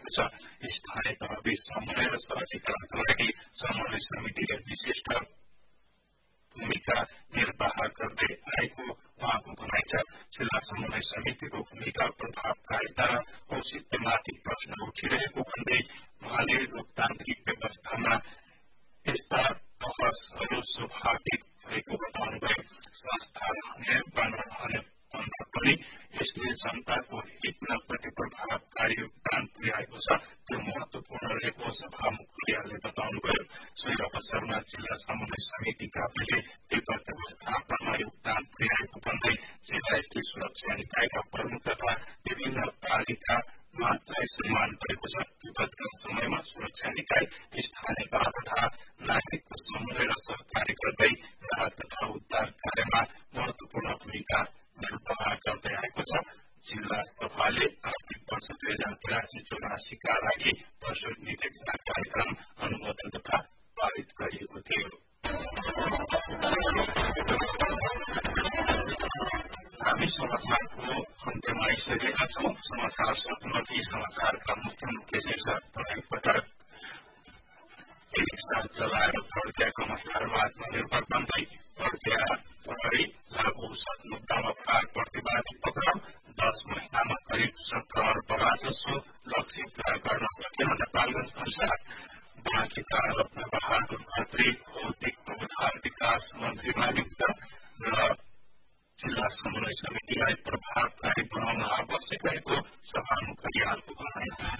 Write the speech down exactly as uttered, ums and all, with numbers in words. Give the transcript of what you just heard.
भएको छ। स्थानीय तहबीच समन्वय र सहजीकरणका लागि समन्वय समितिले विशिष्ट भूमिका निर्वाह गर्दै आएको उहाँको भनाइ छ। जिल्ला समन्वय समितिको भूमिका प्रभावकारिता र औचित्यमाथि प्रश्न उठिरहेको भन्दै उहाँले लोकतान्त्रिक व्यवस्थामा यस्ता बहसहरू स्वाभाविक भएको बताउनुभयो। संस्था रहने वा नरहने भन्दा पनि यसले जनताको हितमा कति प्रभावकारी योगदान पुर्याएको छ त्यो महत्वपूर्ण रहेको सभामुखले बताउनुभयो। सोही अवसरमा जिल्ला समन्वय समिति काभ्रेले विपद व्यवस्थापनमा योगदान पुर्याएको भन्दै जिल्ला स्थित सुरक्षा निकायका प्रमुख तथा विभिन्न पालिकालाई सम्मान गरेको छ। विपदका समयमा सुरक्षा निकाय स्थानीय तह तथा नागरिकको समन्वय र सहकार्य गर्दै राहत तथा उद्धार कार्यमा महत्वपूर्ण भूमिका निर्वाह गर्दै आएको छ। जिल्ला सभाले आर्थिक वर्ष दुई हजार तिरासी चौरासीका लागि प्रस्तुत नीति तथा कार्यक्रम अनुमोदन तथा पारित गरिएको थियो। हामी समाचारको अन्त्यमा आइसकेका छौं। समाचार सकिएपछि समाचारका मुख्य मुख्य शीर्षक पटक एक साथ चलाएर प्रज्ञाको महिलाहरू आत्मनिर्भर बन्दै प्रज्ञा प्रहरी लागू औषध मुद्दामा फरार प्रतिवादी पक्राउ दस महिनामा करिब सत्र अर्ब राजस्व लक्ष्य पूरा गर्न सकेन नेपालगञ्ज अनुसार बाँकीका रत्न बहादुर खत्री भौतिक पूर्वाधार विकास मन्त्रीमा नियुक्त र जिल्ला समन्वय समितिलाई प्रभावकारी बनाउन आवश्यक रहेको सभामुख रियालको भनाइ।